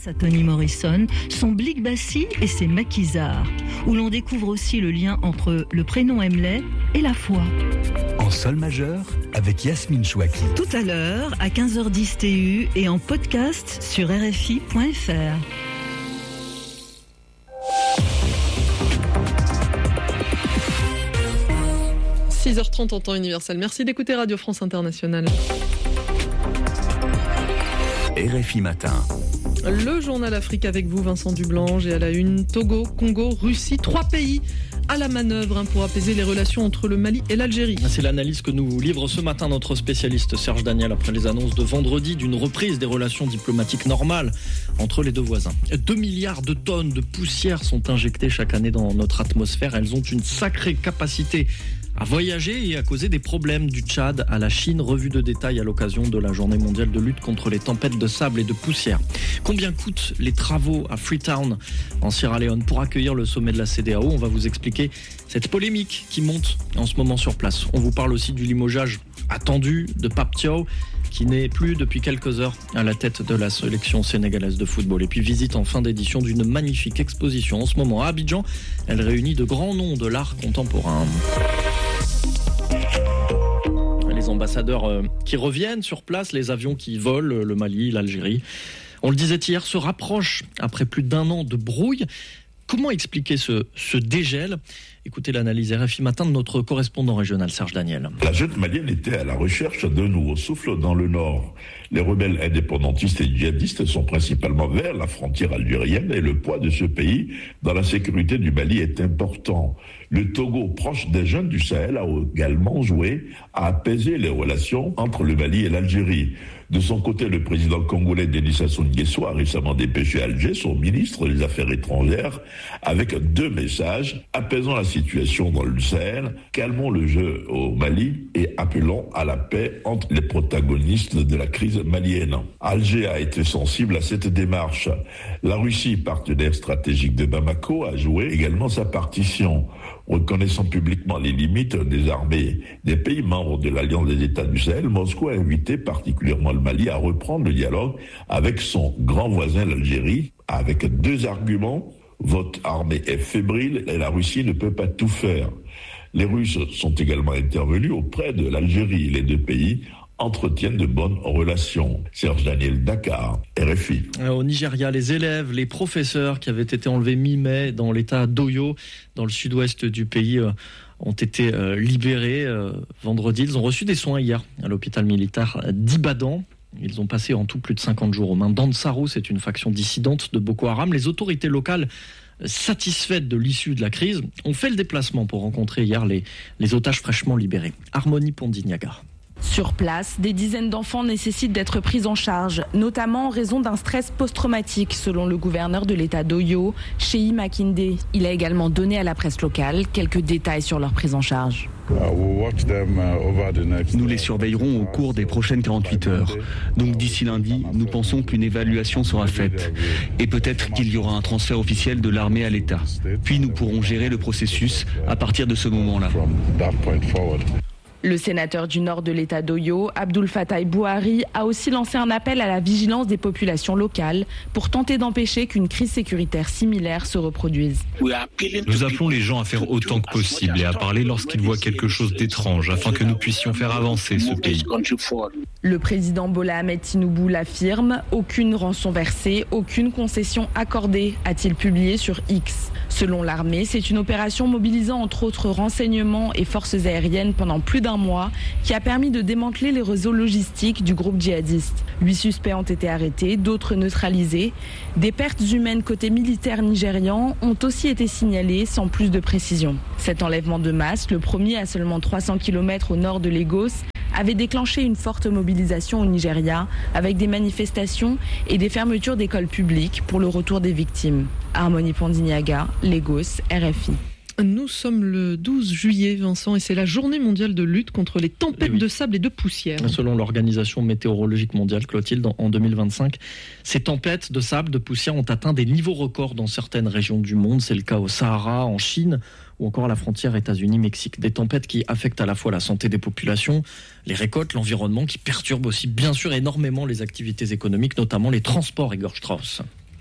grâce à Toni Morrison, son Blick Bassi et ses maquisards, où l'on découvre aussi le lien entre le prénom Emley et la foi. En sol majeur, avec Yasmine Chouaki. Tout à l'heure, à 15h10 TU et en podcast sur RFI.fr. « 6h30 en temps universel. Merci d'écouter Radio France Internationale. RFI Matin. Le journal Afrique avec vous, Vincent Dublange, et à la une, Togo, Congo, Russie, 3 pays à la manœuvre pour apaiser les relations entre le Mali et l'Algérie. C'est l'analyse que nous livre ce matin notre spécialiste Serge Daniel après les annonces de vendredi d'une reprise des relations diplomatiques normales entre les deux voisins. 2 milliards de tonnes de poussière sont injectées chaque année dans notre atmosphère. Elles ont une sacrée capacité à voyager et à causer des problèmes du Tchad à la Chine. Revue de détail à l'occasion de la journée mondiale de lutte contre les tempêtes de sable et de poussière. Combien coûtent les travaux à Freetown en Sierra Leone pour accueillir le sommet de la CEDEAO? On va vous expliquer cette polémique qui monte en ce moment sur place. On vous parle aussi du limogeage attendu de Pape Thiaw, qui n'est plus depuis quelques heures à la tête de la sélection sénégalaise de football. Et puis visite en fin d'édition d'une magnifique exposition en ce moment à Abidjan. Elle réunit de grands noms de l'art contemporain. Les ambassadeurs qui reviennent sur place, les avions qui volent, le Mali, l'Algérie, on le disait hier, se rapprochent après plus d'1 an de brouille. Comment expliquer ce dégel? Écoutez l'analyse RFI Matin de notre correspondant régional Serge Daniel. La junte malienne était à la recherche d'un nouveau souffle dans le nord. Les rebelles indépendantistes et djihadistes sont principalement vers la frontière algérienne et le poids de ce pays dans la sécurité du Mali est important. Le Togo, proche des jeunes du Sahel, a également joué à apaiser les relations entre le Mali et l'Algérie. De son côté, le président congolais Denis Sassou Nguesso a récemment dépêché à Alger son ministre des Affaires étrangères avec 2 messages apaisant la situation dans le Sahel, calmons le jeu au Mali et appelons à la paix entre les protagonistes de la crise malienne. Alger a été sensible à cette démarche. La Russie, partenaire stratégique de Bamako, a joué également sa partition. Reconnaissant publiquement les limites des armées des pays membres de l'Alliance des États du Sahel, Moscou a invité particulièrement le Mali à reprendre le dialogue avec son grand voisin l'Algérie, avec 2 arguments. Votre armée est fébrile et la Russie ne peut pas tout faire. Les Russes sont également intervenus auprès de l'Algérie. Les 2 pays entretiennent de bonnes relations. Serge Daniel, Dakar, RFI. Au Nigeria, les élèves, les professeurs qui avaient été enlevés mi-mai dans l'état d'Oyo, dans le sud-ouest du pays, ont été libérés vendredi. Ils ont reçu des soins hier à l'hôpital militaire d'Ibadan. Ils ont passé en tout plus de 50 jours aux mains d'Ansarou, c'est une faction dissidente de Boko Haram. Les autorités locales, satisfaites de l'issue de la crise, ont fait le déplacement pour rencontrer hier les otages fraîchement libérés. Harmonie Pondignaga. Sur place, des dizaines d'enfants nécessitent d'être pris en charge, notamment en raison d'un stress post-traumatique, selon le gouverneur de l'état d'Oyo, Sheyi Makinde. Il a également donné à la presse locale quelques détails sur leur prise en charge. Nous les surveillerons au cours des prochaines 48 heures. Donc d'ici lundi, nous pensons qu'une évaluation sera faite. Et peut-être qu'il y aura un transfert officiel de l'armée à l'État. Puis nous pourrons gérer le processus à partir de ce moment-là. Le sénateur du nord de l'état d'Oyo, Abdoul Fattah Bouhari, a aussi lancé un appel à la vigilance des populations locales pour tenter d'empêcher qu'une crise sécuritaire similaire se reproduise. Nous appelons les gens à faire autant que possible et à parler lorsqu'ils voient quelque chose d'étrange afin que nous puissions faire avancer ce pays. Le président Bola Ahmed Tinubu l'affirme, aucune rançon versée, aucune concession accordée, a-t-il publié sur X. Selon l'armée, c'est une opération mobilisant entre autres renseignements et forces aériennes pendant plus d'1 mois qui a permis de démanteler les réseaux logistiques du groupe djihadiste. 8 suspects ont été arrêtés, d'autres neutralisés. Des pertes humaines côté militaire nigérian ont aussi été signalées sans plus de précision. Cet enlèvement de masse, le premier à seulement 300 km au nord de Lagos, avait déclenché une forte mobilisation au Nigeria avec des manifestations et des fermetures d'écoles publiques pour le retour des victimes. Harmonie Pondignaga, Lagos, RFI. Nous sommes le 12 juillet, Vincent, et c'est la journée mondiale de lutte contre les tempêtes de sable et de poussière. Selon l'Organisation météorologique mondiale, Clotilde, en 2025, ces tempêtes de sable, de poussière ont atteint des niveaux records dans certaines régions du monde. C'est le cas au Sahara, en Chine, ou encore à la frontière États-Unis-Mexique. Des tempêtes qui affectent à la fois la santé des populations, les récoltes, l'environnement, qui perturbent aussi bien sûr énormément les activités économiques, notamment les transports, Igor Strauss.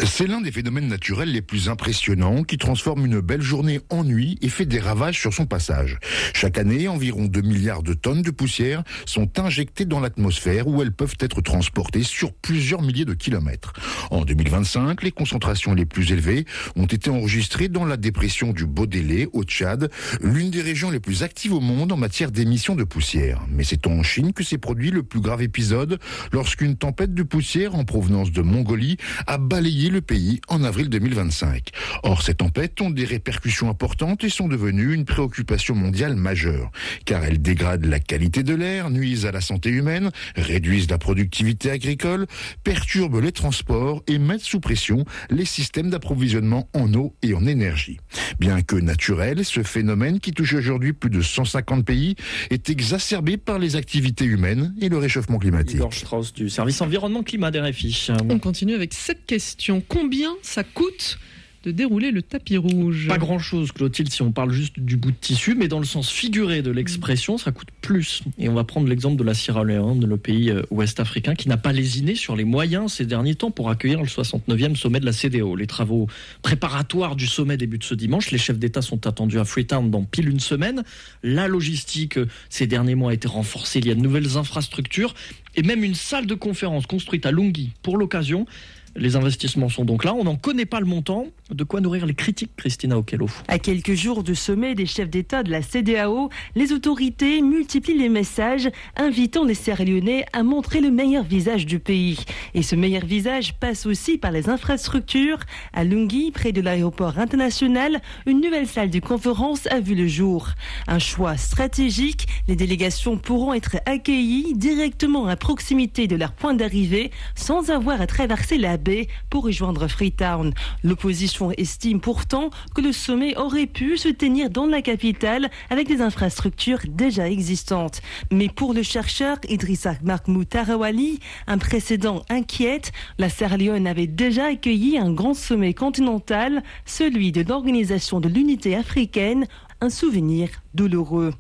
C'est l'un des phénomènes naturels les plus impressionnants qui transforme une belle journée en nuit et fait des ravages sur son passage. Chaque année, environ 2 milliards de tonnes de poussière sont injectées dans l'atmosphère où elles peuvent être transportées sur plusieurs milliers de kilomètres. En 2025, les concentrations les plus élevées ont été enregistrées dans la dépression du Baudélé au Tchad, l'une des régions les plus actives au monde en matière d'émissions de poussière. Mais c'est en Chine que s'est produit le plus grave épisode lorsqu'une tempête de poussière en provenance de Mongolie a balayé le pays en avril 2025. Or, ces tempêtes ont des répercussions importantes et sont devenues une préoccupation mondiale majeure, car elles dégradent la qualité de l'air, nuisent à la santé humaine, réduisent la productivité agricole, perturbent les transports et mettent sous pression les systèmes d'approvisionnement en eau et en énergie. Bien que naturel, ce phénomène qui touche aujourd'hui plus de 150 pays est exacerbé par les activités humaines et le réchauffement climatique. Igor Strauss du service environnement climat d'RFI. On continue avec cette question. Combien ça coûte de dérouler le tapis rouge? Pas grand-chose, Clotilde, si on parle juste du bout de tissu, mais dans le sens figuré de l'expression, ça coûte plus. Et on va prendre l'exemple de la Sierra Leone, le pays ouest-africain, qui n'a pas lésiné sur les moyens ces derniers temps pour accueillir le 69e sommet de la CEDEAO. Les travaux préparatoires du sommet débutent ce dimanche. Les chefs d'État sont attendus à Freetown dans pile une semaine. La logistique, ces derniers mois, a été renforcée. Il y a de nouvelles infrastructures et même une salle de conférence construite à Lungi pour l'occasion. Les investissements sont donc là, on n'en connaît pas le montant. De quoi nourrir les critiques, Christina Okello. À quelques jours du sommet des chefs d'État de la CEDEAO, les autorités multiplient les messages invitant les Sierra-Léonais à montrer le meilleur visage du pays. Et ce meilleur visage passe aussi par les infrastructures. À Lungi, près de l'aéroport international, une nouvelle salle de conférence a vu le jour. Un choix stratégique, les délégations pourront être accueillies directement à proximité de leur point d'arrivée sans avoir à traverser la baie pour rejoindre Freetown. L'opposition estime pourtant que le sommet aurait pu se tenir dans la capitale avec des infrastructures déjà existantes. Mais pour le chercheur Idrissa Mahmoud Tarawali, un précédent inquiète. La Sierra Leone avait déjà accueilli un grand sommet continental, celui de l'Organisation de l'Unité africaine. Un souvenir douloureux.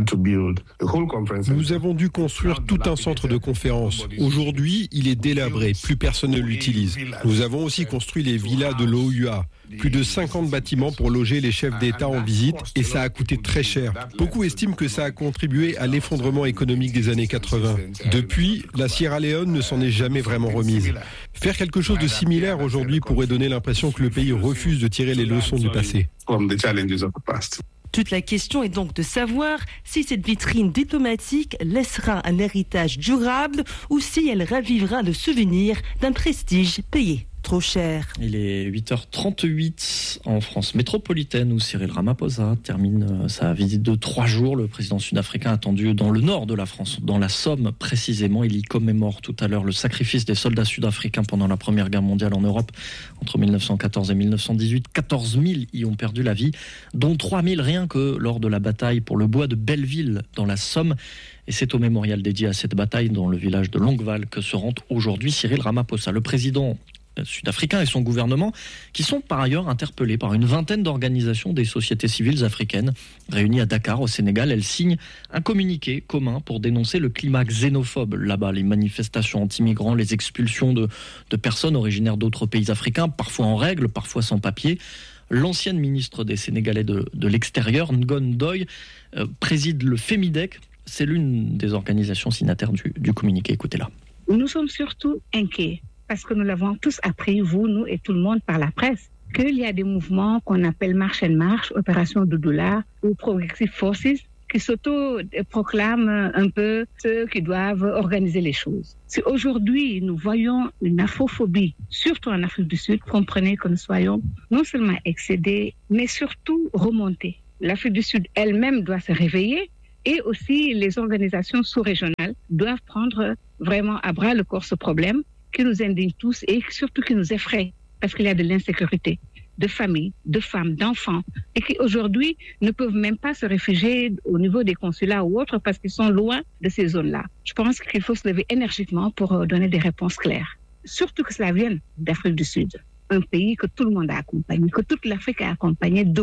Nous avons dû construire tout un centre de conférence. Aujourd'hui, il est délabré, plus personne ne l'utilise. Nous avons aussi construit les villas de l'OUA. Plus de 50 bâtiments pour loger les chefs d'État en visite et ça a coûté très cher. Beaucoup estiment que ça a contribué à l'effondrement économique des années 80. Depuis, la Sierra Leone ne s'en est jamais vraiment remise. Faire quelque chose de similaire aujourd'hui pourrait donner l'impression que le pays refuse de tirer les leçons du passé. Toute la question est donc de savoir si cette vitrine diplomatique laissera un héritage durable ou si elle ravivera le souvenir d'un prestige payé trop cher. Il est 8h38 en France métropolitaine où Cyril Ramaphosa termine sa visite de 3 jours. Le président sud-africain attendu dans le nord de la France, dans la Somme précisément. Il y commémore tout à l'heure le sacrifice des soldats sud-africains pendant la Première Guerre mondiale en Europe entre 1914 et 1918. 14 000 y ont perdu la vie, dont 3 000 rien que lors de la bataille pour le bois de Belleville dans la Somme. Et c'est au mémorial dédié à cette bataille dans le village de Longueval que se rend aujourd'hui Cyril Ramaphosa. Le président sud-africain et son gouvernement, qui sont par ailleurs interpellés par une vingtaine d'organisations des sociétés civiles africaines réunies à Dakar au Sénégal. Elles signent un communiqué commun pour dénoncer le climat xénophobe là-bas, les manifestations anti-migrants, les expulsions de personnes originaires d'autres pays africains, parfois en règle, parfois sans papier. L'ancienne ministre des Sénégalais de l'extérieur, Ngon Doye, préside le FEMIDEC. C'est l'une des organisations signataires du communiqué. Écoutez-la. Nous sommes surtout inquiets. Parce que nous l'avons tous appris, vous, nous et tout le monde par la presse, qu'il y a des mouvements qu'on appelle Marche and Marche, Opération $, ou Progressive Forces, qui s'auto-proclament un peu ceux qui doivent organiser les choses. Si aujourd'hui nous voyons une afrophobie, surtout en Afrique du Sud, comprenez que nous soyons non seulement excédés, mais surtout remontés. L'Afrique du Sud elle-même doit se réveiller et aussi les organisations sous-régionales doivent prendre vraiment à bras le corps ce problème qui nous indigne tous et surtout qui nous effraie parce qu'il y a de l'insécurité de familles, de femmes, d'enfants et qui aujourd'hui ne peuvent même pas se réfugier au niveau des consulats ou autres parce qu'ils sont loin de ces zones-là. Je pense qu'il faut se lever énergiquement pour donner des réponses claires. Surtout que cela vienne d'Afrique du Sud. Un pays que tout le monde a accompagné, que toute l'Afrique a accompagné debout.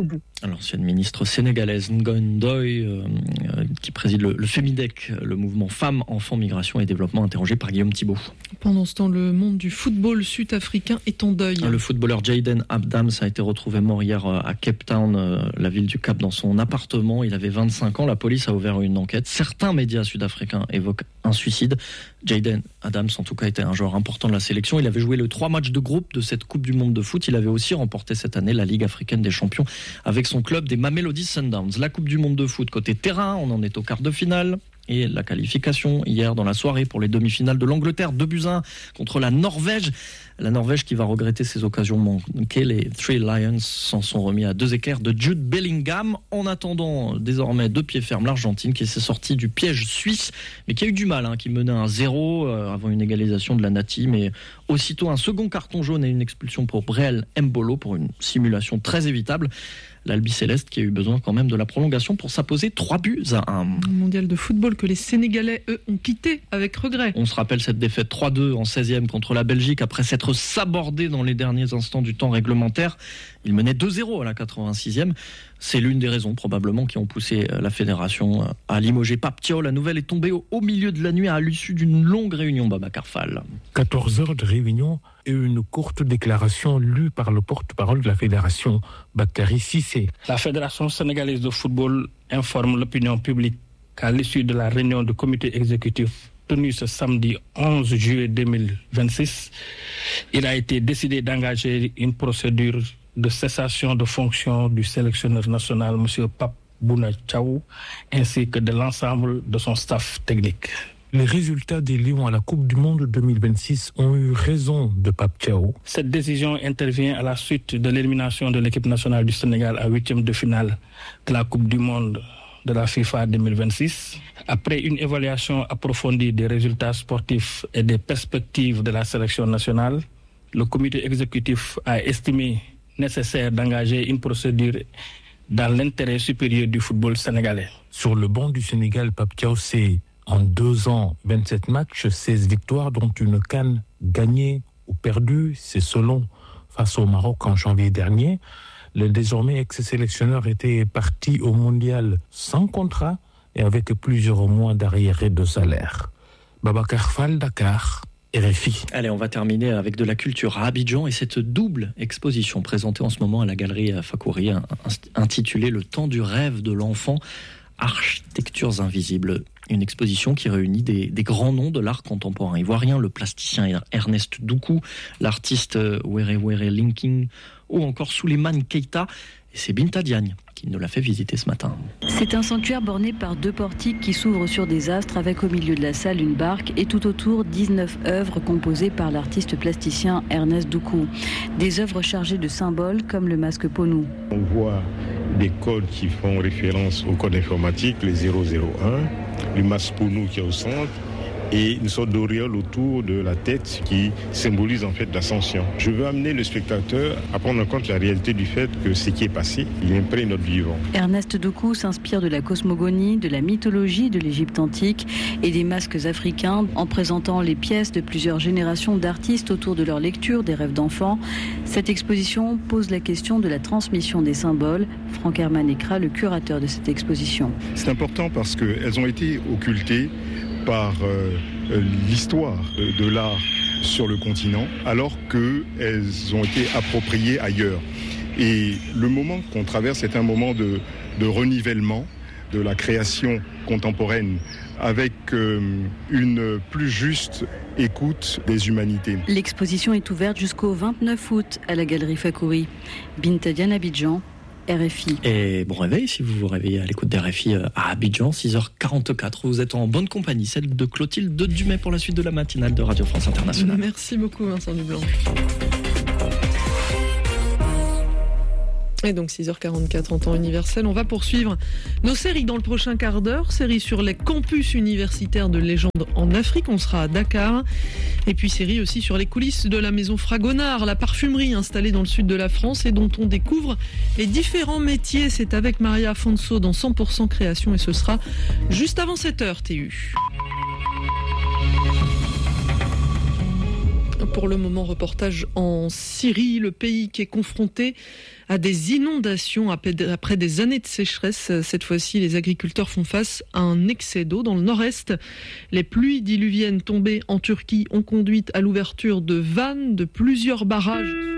L'ancienne ministre sénégalaise Ngondoy, qui préside le FEMIDEC, le mouvement Femmes, Enfants, Migration et Développement, interrogé par Guillaume Thibault. Pendant ce temps, le monde du football sud-africain est en deuil. Le footballeur Jayden Adams a été retrouvé mort hier à Cape Town, la ville du Cap, dans son appartement. Il avait 25 ans. La police a ouvert une enquête. Certains médias sud-africains évoquent un suicide. Jayden Adams, en tout cas, était un joueur important de la sélection. Il avait joué les 3 matchs de groupe de cette Coupe du Monde de foot. Il avait aussi remporté cette année la Ligue africaine des champions avec son club des Mamelodi Sundowns. La Coupe du Monde de foot côté terrain, on en est au quart de finale. Et la qualification hier dans la soirée pour les demi-finales de l'Angleterre, 2-1 contre la Norvège. La Norvège qui va regretter ses occasions manquées. Les Three Lions s'en sont remis à 2 écarts de Jude Bellingham. En attendant désormais de pied ferme l'Argentine qui s'est sortie du piège suisse, mais qui a eu du mal, qui menait 1-0 avant une égalisation de la Nati. Mais aussitôt un second carton jaune et une expulsion pour Breel Mbolo pour une simulation très évitable. L'Albi-Céleste qui a eu besoin quand même de la prolongation pour s'imposer 3-1. Un mondial de football que les Sénégalais, eux, ont quitté avec regret. On se rappelle cette défaite 3-2 en 16e contre la Belgique après s'être sabordé dans les derniers instants du temps réglementaire. Il menait 2-0 à la 86e. C'est l'une des raisons probablement qui ont poussé la fédération à limoger Pape Thiaw. La nouvelle est tombée au milieu de la nuit à l'issue d'une longue réunion, Babacar Fall. 14 heures de réunion et une courte déclaration lue par le porte-parole de la fédération, Bakary Cissé. La Fédération sénégalaise de football informe l'opinion publique qu'à l'issue de la réunion du comité exécutif tenue ce samedi 11 juillet 2026, il a été décidé d'engager une procédure de cessation de fonction du sélectionneur national, M. Pape Bouna Thiaw, ainsi que de l'ensemble de son staff technique. Les résultats des Lions à la Coupe du Monde 2026 ont eu raison de Pape Thiaw. Cette décision intervient à la suite de l'élimination de l'équipe nationale du Sénégal à 8e de finale de la Coupe du Monde de la FIFA 2026. Après une évaluation approfondie des résultats sportifs et des perspectives de la sélection nationale, le comité exécutif a estimé nécessaire d'engager une procédure dans l'intérêt supérieur du football sénégalais. Sur le banc du Sénégal, Pape Thiaw, c'est en 2 ans, 27 matchs, 16 victoires, dont une CAN gagnée ou perdue. C'est selon face au Maroc en janvier dernier. Le désormais ex-sélectionneur était parti au mondial sans contrat et avec plusieurs mois d'arriérés de salaire. Babacar Fall, Dakar. RFI. Allez, on va terminer avec de la culture à Abidjan et cette double exposition présentée en ce moment à la galerie Fakouri, intitulée « Le temps du rêve de l'enfant, architectures invisibles ». Une exposition qui réunit des grands noms de l'art contemporain ivoirien, le plasticien Ernest Doukou, l'artiste Were Linking ou encore Souleymane Keita. Et c'est Binta Diagne qui nous l'a fait visiter ce matin. C'est un sanctuaire borné par 2 portiques qui s'ouvrent sur des astres avec au milieu de la salle une barque et tout autour 19 œuvres composées par l'artiste plasticien Ernest Doukou. Des œuvres chargées de symboles comme le masque Ponou. On voit des codes qui font référence au code informatique, le 001, le masque Ponou qui est au centre, et une sorte d'auréole autour de la tête qui symbolise en fait l'ascension. Je veux amener le spectateur à prendre en compte la réalité du fait que ce qui est passé, il imprègne notre vivant. Ernest Doukou s'inspire de la cosmogonie, de la mythologie de l'Égypte antique et des masques africains en présentant les pièces de plusieurs générations d'artistes autour de leur lecture des rêves d'enfants. Cette exposition pose la question de la transmission des symboles. Franck Herman Ekra, le curateur de cette exposition. C'est important parce qu'elles ont été occultées par l'histoire de l'art sur le continent, alors qu'elles ont été appropriées ailleurs. Et le moment qu'on traverse est un moment de renivellement de la création contemporaine avec une plus juste écoute des humanités. L'exposition est ouverte jusqu'au 29 août à la galerie Fakouri. Binta Diagne, Abidjan. RFI. Et bon réveil si vous vous réveillez à l'écoute d'RFI à Abidjan, 6h44. Vous êtes en bonne compagnie, celle de Clotilde Dumais pour la suite de la matinale de Radio France Internationale. Merci beaucoup Vincent Dublanc. Et donc 6h44 en temps universel, on va poursuivre nos séries dans le prochain quart d'heure. Série sur les campus universitaires de légende en Afrique, on sera à Dakar. Et puis série aussi sur les coulisses de la maison Fragonard, la parfumerie installée dans le sud de la France et dont on découvre les différents métiers. C'est avec Maria Afonso dans 100% création et ce sera juste avant 7h TU. pour le moment, reportage en Syrie, le pays qui est confronté à des inondations après des années de sécheresse. Cette fois-ci, les agriculteurs font face à un excès d'eau dans le nord-est. Les pluies diluviennes tombées en Turquie ont conduit à l'ouverture de vannes de plusieurs barrages